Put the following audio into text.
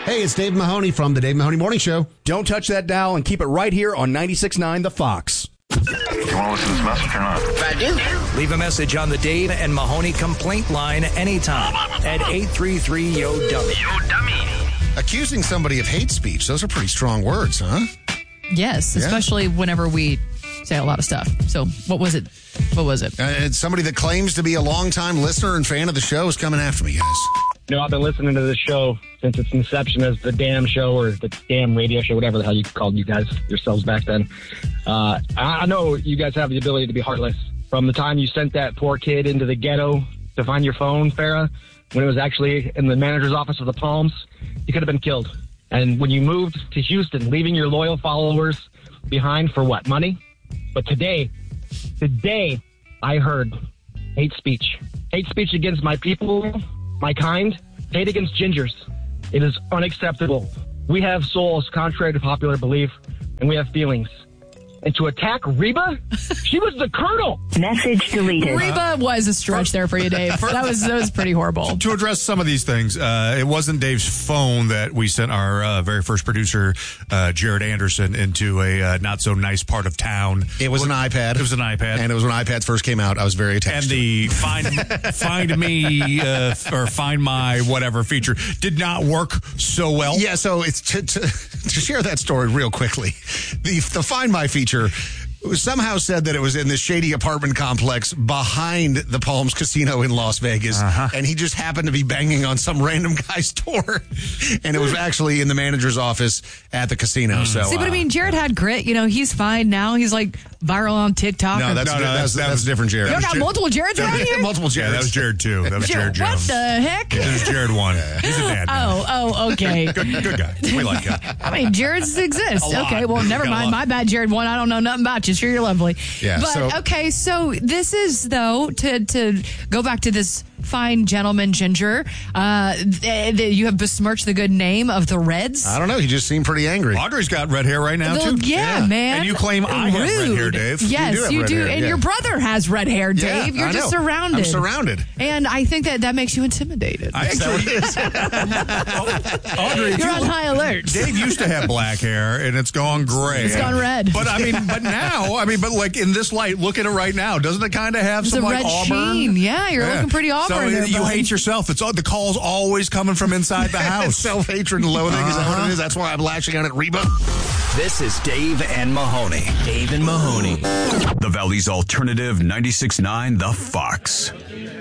Hey, it's Dave Mahoney from the Dave Mahoney Morning Show. Don't touch that dial and keep it right here on 96.9 The Fox. You want to listen to this message or not? I do. Leave a message on the Dave and Mahoney complaint line anytime at 833-YO-DUMMY. Yo, dummy. Accusing somebody of hate speech. Those are pretty strong words, huh? Yes, especially whenever we say a lot of stuff. So what was it? It's somebody that claims to be a longtime listener and fan of the show is coming after me, guys. You know, I've been listening to this show since its inception as the damn show or the damn radio show, whatever the hell you called you guys yourselves back then. I know you guys have the ability to be heartless. From the time you sent that poor kid into the ghetto to find your phone, Farrah, when it was actually in the manager's office of the Palms, you could have been killed. And when you moved to Houston, leaving your loyal followers behind for what, money? But today, I heard hate speech. Hate speech against my people, my kind, hate against gingers. It is unacceptable. We have souls, contrary to popular belief, and we have feelings. And to attack Reba? She was the colonel. Message deleted. Reba was a stretch there for you, Dave. That was pretty horrible. To address some of these things, it wasn't Dave's phone that we sent our very first producer, Jared Anderson, into a not so nice part of town. It was an iPad. It was an iPad. And it was when iPads first came out. I was very attached. And the find me or find my whatever feature did not work so well. Yeah, so it's to share that story real quickly. The Find My feature somehow said that it was in this shady apartment complex behind the Palms Casino in Las Vegas. And he just happened to be banging on some random guy's door. And it was actually in the manager's office at the casino. So, see, but I mean, Jared had grit. You know, he's fine now. He's like viral on TikTok. No, that's different Jared. You got multiple Jareds around here? Multiple Jareds. Yeah, that was Jared 2. That was Jared Jones. What the heck? That was Jared 1. He's a dad now. Oh, okay. Good guy. We like him. I mean, Jareds exist. Okay, well, never mind. My bad, Jared 1. I don't know nothing about you. Sure, you're lovely. Yeah. But, okay, so this is, though, to go back to this fine gentleman, Ginger, you have besmirched the good name of the Reds. I don't know. He just seemed pretty angry. Audrey's got red hair right now, too. Yeah, man. And you claim I have red hair, Dave. Yes, you do. And your brother has red hair, Dave. Yeah, You're just surrounded. I'm surrounded. And I think that makes you intimidated. Audrey, You're on high alert. Dave used to have black hair, and it's gone gray. It's gone red. But now, like in this light, look at it right now. Doesn't it kind of have It's some a like red auburn? sheen. Yeah, you're looking pretty auburn. So there, you bud. hate yourself. It's all the call's always coming from inside the house. Self-hatred and loathing. Is that what it is? That's why I'm lashing out at Reba. This is Dave and Mahoney. Dave and Mahoney. The Valley's Alternative 96.9 The Fox.